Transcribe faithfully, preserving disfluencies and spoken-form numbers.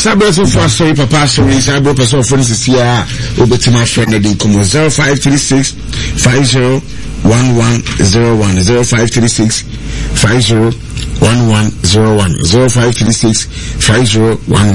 Sabres of our sorry, Papa, sorry, Sabro, person, for instance, here, over to my friend, the income zero five three six five zero one one zero one zero five three six five zero one one zero one zero five three six five zero one